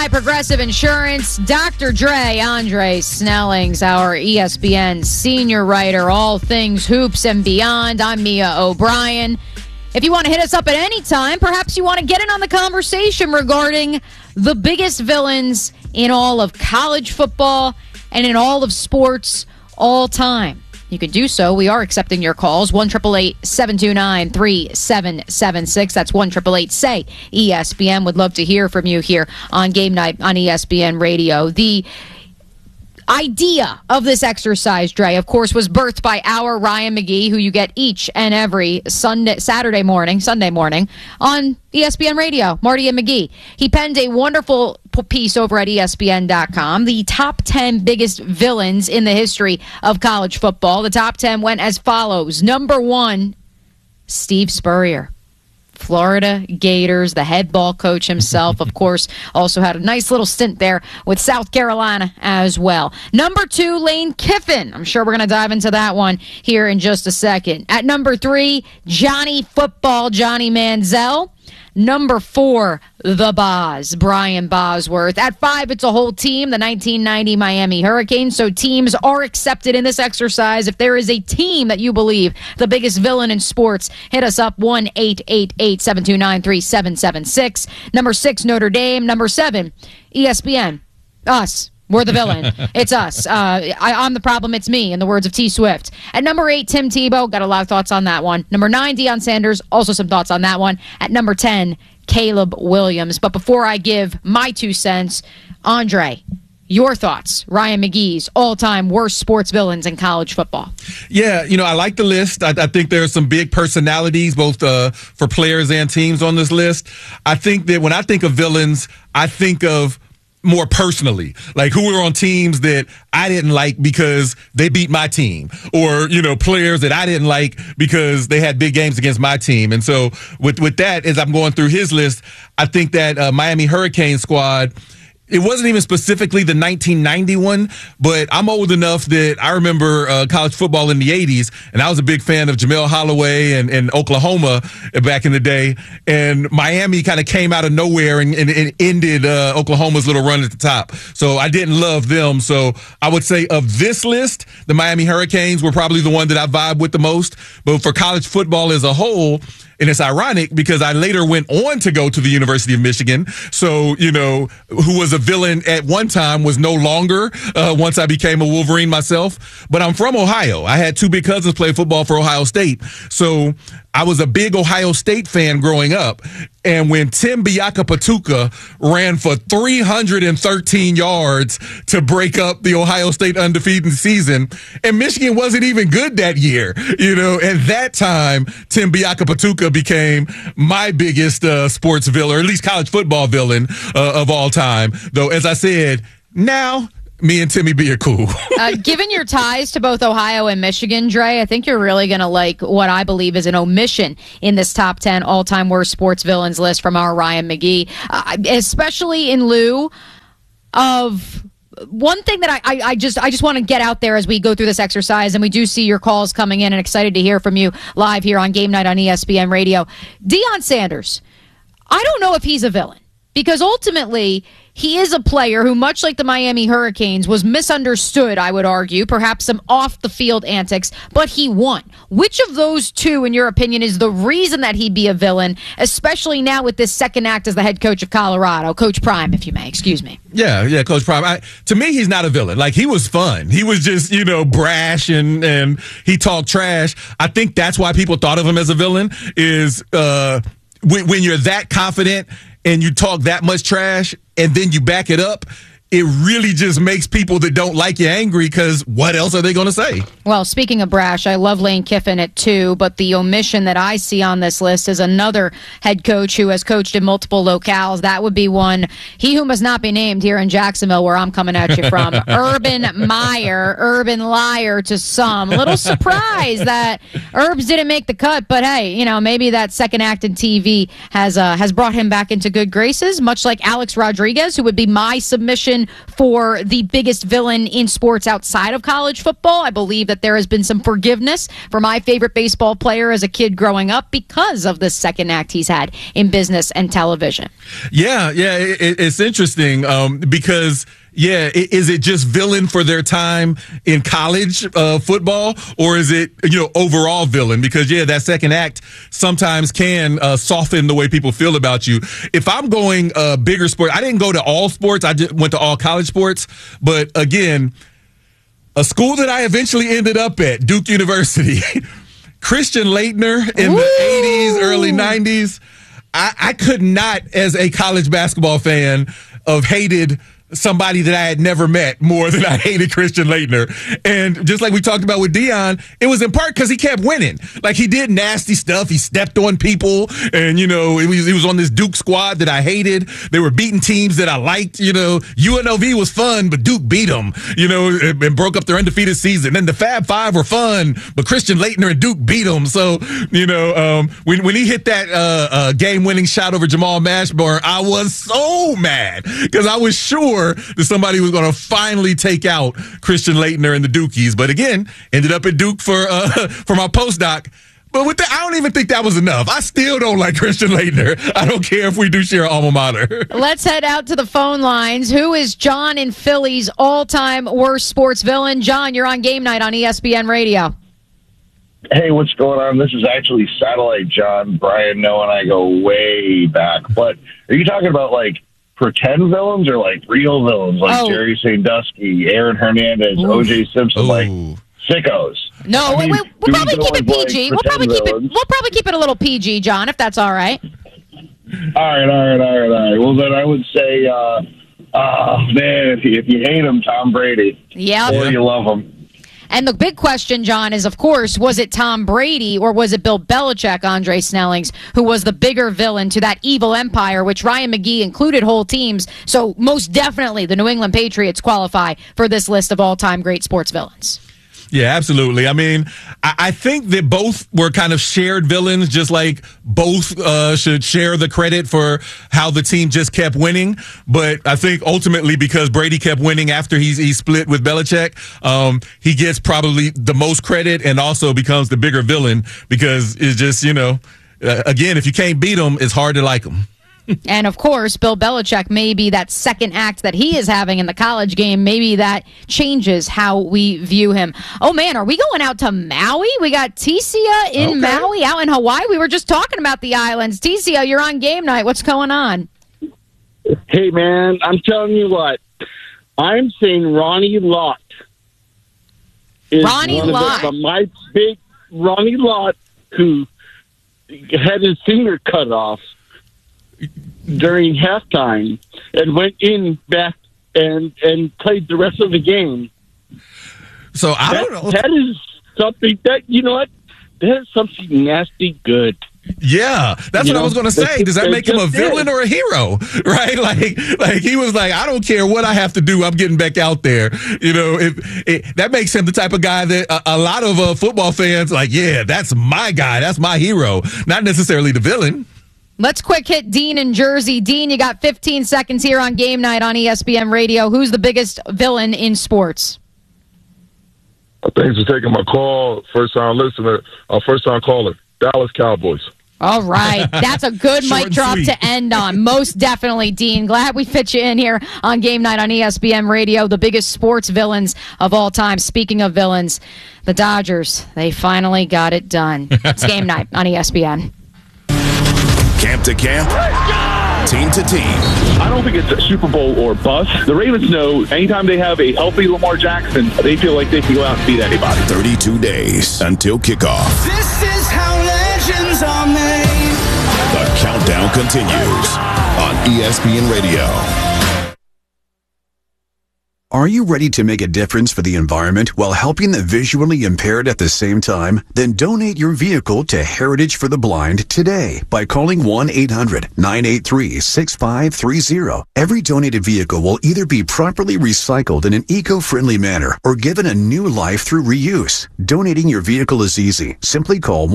by Progressive Insurance. Dr. Dre, Andre Snellings, our ESPN senior writer, all things hoops and beyond. I'm Mia O'Brien. If you want to hit us up at any time, perhaps you want to get in on the conversation regarding the biggest villains in all of college football and in all of sports all time. You can do so. We are accepting your calls. 1-888-729-3776. That's 1-888-SAY-ESPN. Would love to hear from you here on Game Night on ESPN Radio. The idea of this exercise, Dre, of course, was birthed by our Ryan McGee, who you get each and every Sunday morning on ESPN Radio, Marty and McGee. He penned a wonderful piece over at ESPN.com, the top 10 biggest villains in the history of college football. The top 10 went as follows. Number 1, Steve Spurrier. Florida Gators, the head ball coach himself, of course, also had a nice little stint there with South Carolina as well. Number 2, Lane Kiffin. I'm sure we're going to dive into that one here in just a second. At number 3, Johnny Manziel. Number 4, the Boz, Brian Bosworth. At 5, it's a whole team, the 1990 Miami Hurricanes. So teams are accepted in this exercise. If there is a team that you believe the biggest villain in sports, hit us up, 1-888-729-3776. Number 6, Notre Dame. Number 7, ESPN. Us. We're the villain. It's us. I'm the problem. It's me, in the words of T. Swift. At number 8, Tim Tebow. Got a lot of thoughts on that one. Number 9, Deion Sanders. Also some thoughts on that one. At number 10, Caleb Williams. But before I give my 2 cents, Andre, your thoughts. Ryan McGee's all-time worst sports villains in college football. Yeah, I like the list. I think there are some big personalities, both for players and teams on this list. I think that when I think of villains, I think of more personally, like who were on teams that I didn't like because they beat my team, or, players that I didn't like because they had big games against my team. And so with that, as I'm going through his list, I think that Miami Hurricane squad, it wasn't even specifically the 1991, but I'm old enough that I remember college football in the 80s, and I was a big fan of Jamel Holloway and Oklahoma back in the day. And Miami kind of came out of nowhere and ended Oklahoma's little run at the top. So I didn't love them. So I would say of this list, the Miami Hurricanes were probably the one that I vibe with the most. But for college football as a whole, and it's ironic because I later went on to go to the University of Michigan. So, who was a villain at one time was no longer once I became a Wolverine myself. But I'm from Ohio. I had 2 big cousins play football for Ohio State. So I was a big Ohio State fan growing up. And when Tim Biakapatuka ran for 313 yards to break up the Ohio State undefeated season, and Michigan wasn't even good that year, at that time, Tim Biakapatuka became my biggest sports villain, or at least college football villain of all time. Though, as I said, now me and Timmy B are cool. Given your ties to both Ohio and Michigan, Dre, I think you're really going to like what I believe is an omission in this top 10 all-time worst sports villains list from our Ryan McGee, especially in lieu of one thing that I just want to get out there as we go through this exercise, and we do see your calls coming in, and excited to hear from you live here on Game Night on ESPN Radio. Deion Sanders, I don't know if he's a villain, because ultimately he is a player who, much like the Miami Hurricanes, was misunderstood, I would argue, perhaps some off-the-field antics, but he won. Which of those 2, in your opinion, is the reason that he'd be a villain, especially now with this second act as the head coach of Colorado? Coach Prime, if you may, excuse me. Yeah, Coach Prime. To me, he's not a villain. Like, he was fun. He was just, brash and he talked trash. I think that's why people thought of him as a villain, is when you're that confident and you talk that much trash and then you back it up, it really just makes people that don't like you angry, because what else are they going to say? Well, speaking of brash, I love Lane Kiffin at 2, but the omission that I see on this list is another head coach who has coached in multiple locales. That would be one, he who must not be named, here in Jacksonville, where I'm coming at you from. Urban Meyer, Urban Liar to some. A little surprised that Urbs didn't make the cut, but hey, maybe that second act in TV has brought him back into good graces, much like Alex Rodriguez, who would be my submission conversation for the biggest villain in sports outside of college football. I believe that there has been some forgiveness for my favorite baseball player as a kid growing up because of the second act he's had in business and television. Yeah, it's interesting because is it just villain for their time in college football, or is it overall villain? Because that second act sometimes can soften the way people feel about you. If I'm going bigger sport, I didn't go to all sports. I just went to all college sports. But again, a school that I eventually ended up at, Duke University, Christian Laettner in the 80s, early 90s. I could not, as a college basketball fan, have hated somebody that I had never met more than I hated Christian Laettner. And just like we talked about with Deion, it was in part because he kept winning. Like, he did nasty stuff. He stepped on people. And, he was on this Duke squad that I hated. They were beating teams that I liked. UNLV was fun, but Duke beat them, and broke up their undefeated season. Then the Fab Five were fun, but Christian Laettner and Duke beat them. So, when he hit that game-winning shot over Jamal Mashburn, I was so mad because I was sure that somebody was going to finally take out Christian Laettner and the Dukies. But again, ended up at Duke for my postdoc. But I don't even think that was enough. I still don't like Christian Laettner. I don't care if we do share alma mater. Let's head out to the phone lines. Who is John in Philly's all-time worst sports villain? John, you're on Game Night on ESPN Radio. Hey, what's going on? This is actually Satellite John. Brian, Noah, and I go way back. But are you talking about, pretend villains or real villains Jerry Sandusky, Aaron Hernandez, O.J. Simpson, sickos? No, we'll probably keep it PG. We'll probably keep it a little PG, John, if that's all right. All right. Well, then I would say, man, if you hate him, Tom Brady. Yeah. Or you love him. And the big question, John, is, of course, was it Tom Brady or was it Bill Belichick, Andre Snellings, who was the bigger villain to that evil empire, which Ryan McGee included whole teams? So most definitely the New England Patriots qualify for this list of all-time great sports villains. Yeah, absolutely. I mean, I think that both were kind of shared villains, just like both should share the credit for how the team just kept winning. But I think ultimately because Brady kept winning after he split with Belichick, he gets probably the most credit and also becomes the bigger villain because it's just, again, if you can't beat him, it's hard to like him. And, of course, Bill Belichick, maybe that second act that he is having in the college game, maybe that changes how we view him. Oh, man, are we going out to Maui? We got Tisia in Maui, out in Hawaii. We were just talking about the islands. Tisia, you're on Game Night. What's going on? Hey, man, I'm telling you what. I'm saying Ronnie Lott. Ronnie Lott. My big Ronnie Lott, who had his finger cut off during halftime and went in back and played the rest of the game. So I don't know. That is something that, that is something nasty good. Yeah, that's what I was going to say. Does that make him a villain or a hero? Right? Like he was like, I don't care what I have to do. I'm getting back out there. That makes him the type of guy that a lot of football fans that's my guy. That's my hero. Not necessarily the villain. Let's quick hit Dean in Jersey. Dean, you got 15 seconds here on Game Night on ESPN Radio. Who's the biggest villain in sports? Thanks for taking my call. First-time listener, first-time caller. Dallas Cowboys. All right. That's a good mic drop to end on. Most definitely, Dean. Glad we fit you in here on Game Night on ESPN Radio. The biggest sports villains of all time. Speaking of villains, the Dodgers, they finally got it done. It's Game Night on ESPN. Camp to camp, team to team. I don't think it's a Super Bowl or bust. The Ravens know anytime they have a healthy Lamar Jackson, they feel like they can go out and beat anybody. 32 days until kickoff. This is how legends are made. The countdown continues on ESPN Radio. Are you ready to make a difference for the environment while helping the visually impaired at the same time? Then donate your vehicle to Heritage for the Blind today by calling 1-800-983-6530. Every donated vehicle will either be properly recycled in an eco-friendly manner or given a new life through reuse. Donating your vehicle is easy. Simply call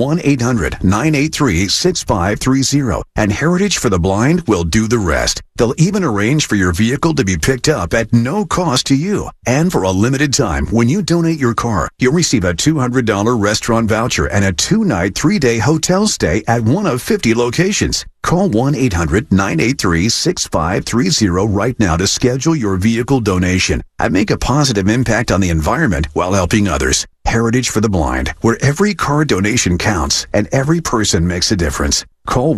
1-800-983-6530 and Heritage for the Blind will do the rest. They'll even arrange for your vehicle to be picked up at no cost to you. And for a limited time, when you donate your car, you'll receive a $200 restaurant voucher and a 2-night, 3-day hotel stay at one of 50 locations. Call 1-800-983-6530 right now to schedule your vehicle donation and make a positive impact on the environment while helping others. Heritage for the Blind, where every car donation counts and every person makes a difference. Call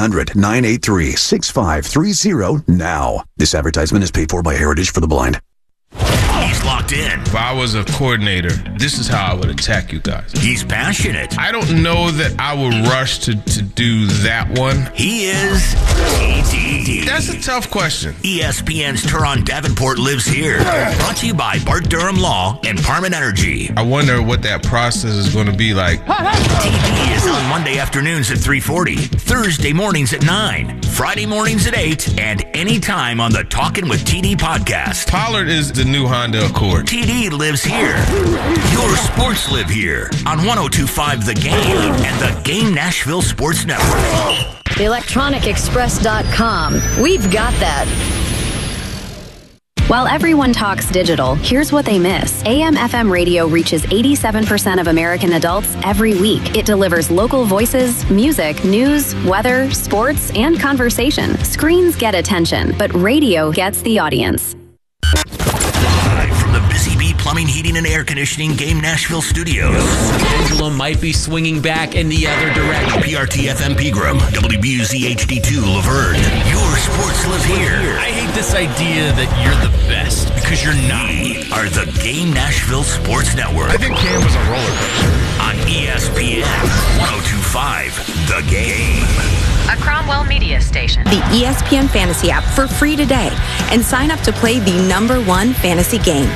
1-800-983-6530 now. This advertisement is paid for by Heritage for the Blind. He's locked in. If I was a coordinator, this is how I would attack you guys. He's passionate. I don't know that I would rush to do that one. He is TD. That's a tough question. ESPN's Turon Davenport lives here. Brought to you by Bart Durham Law and Parman Energy. I wonder what that process is going to be like. TD is on Monday afternoons at 3:40, Thursday mornings at 9, Friday mornings at 8, and anytime on the Talkin' with TD podcast. Pollard is the new Honda Accord. TD lives here. Your sports live here on 102.5 The Game and the Game Nashville Sports Network. ElectronicExpress.com. We've got that. While everyone talks digital, here's what they miss. AM/FM radio reaches 87% of American adults every week. It delivers local voices, music, news, weather, sports, and conversation. Screens get attention, but radio gets the audience. Live from the Busy Bee Plumbing, Heating, and Air Conditioning Game Nashville Studios. Pendulum might be swinging back in the other direction. PRT FM Pegram, WBUZ HD2 Laverne. Your sports live here. I hate this idea that you're the best because you're not. We are the Game Nashville Sports Network. I think Cam was a roller coaster. On ESPN 102.5 The Game. A Cromwell Media Station. The ESPN Fantasy app for free today and sign up to play the #1 fantasy game.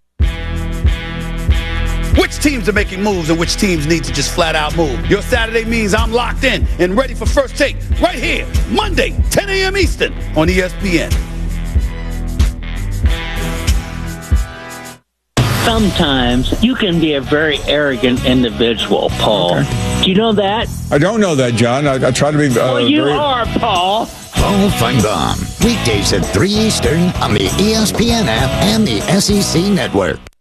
Which teams are making moves and which teams need to just flat out move? Your Saturday means I'm locked in and ready for First Take right here, Monday, 10 a.m. Eastern on ESPN. Sometimes you can be a very arrogant individual, Paul. Okay. Do you know that? I don't know that, John. I try to be well, you are, Paul. Paul Feinbaum. Weekdays at 3 Eastern on the ESPN app and the SEC Network.